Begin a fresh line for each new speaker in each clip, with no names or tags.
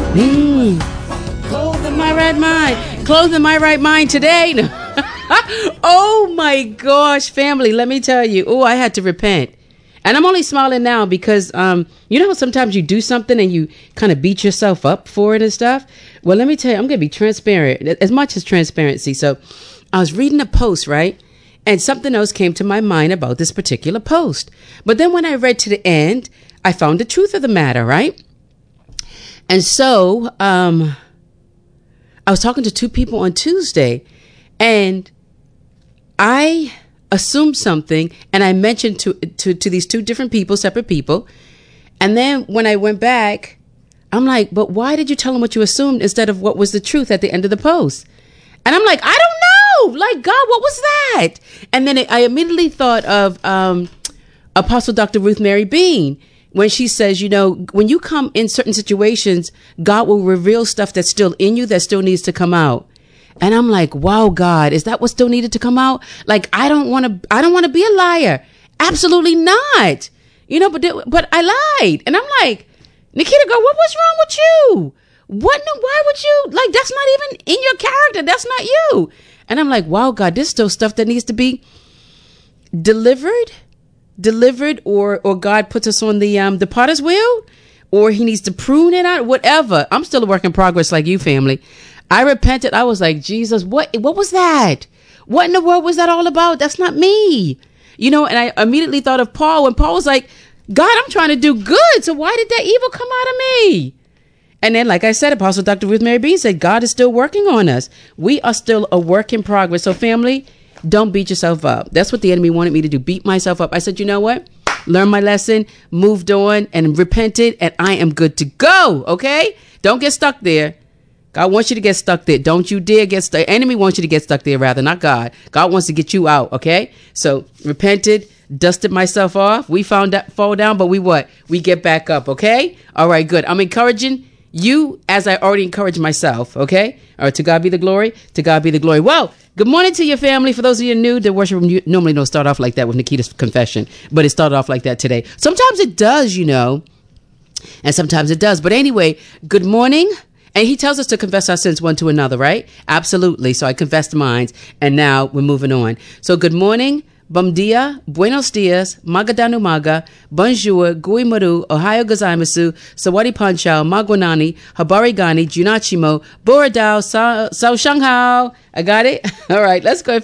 Clothed in my right mind. Clothed in my right mind today. Oh my gosh, family, let me tell you. Oh, I had to repent. And I'm only smiling now because, you know how sometimes you do something and you kind of beat yourself up for it and stuff? Well, let me tell you, I'm going to be transparent, as much as transparency. So I was reading a post, right? And something else came to my mind about this particular post. But then when I read to the end, I found the truth of the matter, right? And so I was talking to two people on Tuesday, and I assumed something, and I mentioned to these two different people, separate people. And then when I went back, I'm like, but why did you tell them what you assumed instead of what was the truth at the end of the post? And I'm like, I don't know. Like, God, what was that? And then I immediately thought of Apostle Dr. Ruth Mary Bean, when she says, you know, when you come in certain situations, God will reveal stuff that's still in you that still needs to come out. And I'm like, wow, God, is that what still needed to come out? Like, I don't want to be a liar. Absolutely not. You know, but I lied. And I'm like, Nikita, girl, what was wrong with you? Why would you, like, that's not even in your character. That's not you. And I'm like, wow, God, there's still stuff that needs to be delivered, or God puts us on the potter's wheel, or he needs to prune it out, whatever. I'm still a work in progress like you, family. I repented. I was like, Jesus, what was that? What in the world was that all about? That's not me. You know, and I immediately thought of Paul, when Paul was like, God, I'm trying to do good. So why did that evil come out of me? And then, like I said, Apostle Dr. Ruth Mary Bean said, God is still working on us. We are still a work in progress. So family, don't beat yourself up. That's what the enemy wanted me to do. Beat myself up. I said, you know what? Learned my lesson, moved on, and repented, and I am good to go. Okay? Don't get stuck there. God wants you to get stuck there. Don't you dare get stuck. Enemy wants you to get stuck there, rather, not God. God wants to get you out, okay? So, repented, dusted myself off. We found that fall down, but we get back up, okay? All right, good. I'm encouraging you as I already encouraged myself, okay? All right, to God be the glory. To God be the glory. Well, good morning to your family. For those of you new, the worship room normally don't start off like that with Nikita's confession, but it started off like that today. Sometimes it does, you know, and sometimes it does. But anyway, good morning. And he tells us to confess our sins one to another, right? Absolutely. So I confessed mine, and now we're moving on. So good morning, bom dia, buenos dias, magandang umaga, bonjour, gui maru, ohio gozaimasu, sawadi panchao, magwanani, habari gani, junachimo, boradao, sao shanghao. I got it? All right, let's go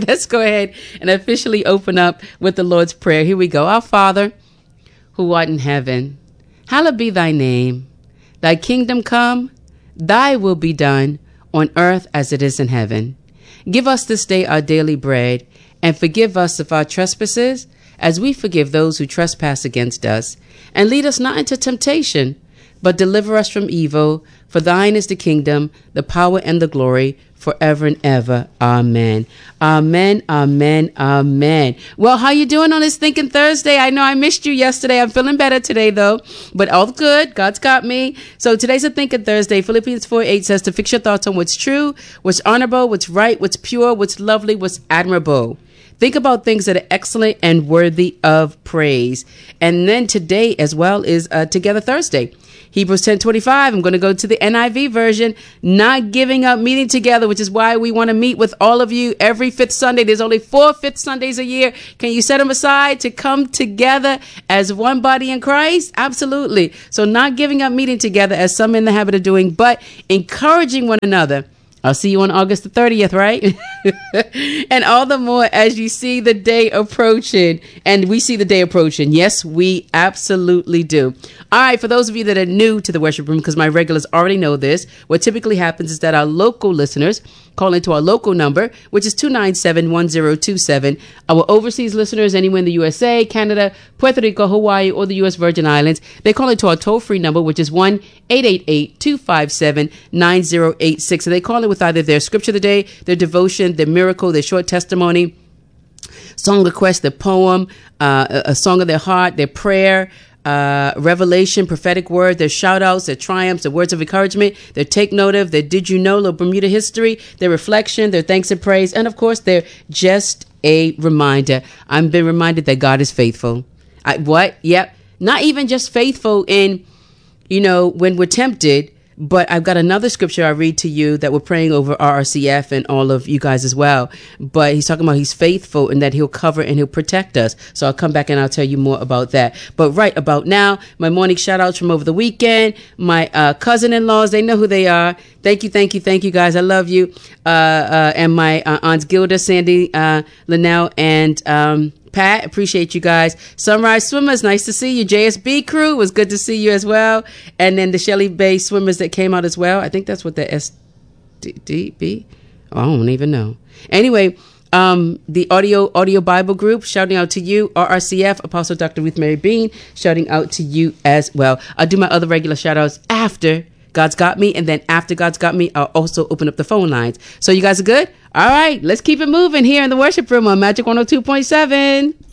ahead and officially open up with the Lord's Prayer. Here we go. Our Father, who art in heaven, hallowed be thy name. Thy kingdom come, thy will be done on earth as it is in heaven. Give us this day our daily bread, and forgive us of our trespasses, as we forgive those who trespass against us. And lead us not into temptation, but deliver us from evil. For thine is the kingdom, the power, and the glory, forever and ever. Amen. Amen. Amen. Amen. Well, how you doing on this Thinking Thursday? I know I missed you yesterday. I'm feeling better today, though. But all good. God's got me. So today's a Thinking Thursday. Philippians 4:8 says to fix your thoughts on what's true, what's honorable, what's right, what's pure, what's lovely, what's admirable. Think about things that are excellent and worthy of praise. And then today as well is Together Thursday. Hebrews 10:25. I'm going to go to the NIV version. Not giving up meeting together, which is why we want to meet with all of you every fifth Sunday. There's only 4 fifth Sundays a year. Can you set them aside to come together as one body in Christ? Absolutely. So not giving up meeting together as some in the habit of doing, but encouraging one another. I'll see you on August the 30th, right? And all the more as you see the day approaching. And we see the day approaching. Yes, we absolutely do. All right, for those of you that are new to the worship room, because my regulars already know this, what typically happens is that our local listeners call into our local number, which is 297-1027. Our overseas listeners, anywhere in the USA, Canada, Puerto Rico, Hawaii, or the U.S. Virgin Islands, they call into our toll-free number, which is 1-888-257-9086. And they call in with either their scripture of the day, their devotion, their miracle, their short testimony, song request, their poem, a song of their heart, their prayer, revelation, prophetic word, their shout outs, their triumphs, their words of encouragement, their take note of, their did you know, little Bermuda history, their reflection, their thanks and praise, and of course, their just a reminder. I've been reminded that God is faithful. Yep. Not even just faithful in, when we're tempted, But I've got another scripture I read to you that we're praying over RRCF and all of you guys as well. But he's talking about he's faithful and that he'll cover and he'll protect us. So I'll come back and I'll tell you more about that. But right about now, my morning shout outs from over the weekend. My cousin-in-laws, they know who they are. Thank you, guys. I love you. And my aunts Gilda, Sandy, Linnell, and Pat, appreciate you guys. Sunrise Swimmers, nice to see you. JSB crew, was good to see you as well. And then the Shelley Bay Swimmers that came out as well. I think that's what the SDB. I don't even know. Anyway, the audio Bible group, shouting out to you. RRCF, Apostle Dr. Ruth Mary Bean, shouting out to you as well. I'll do my other regular shout outs after God's Got Me. And then after God's Got Me, I'll also open up the phone lines. So you guys are good? All right, let's keep it moving here in the worship room on Magic 102.7.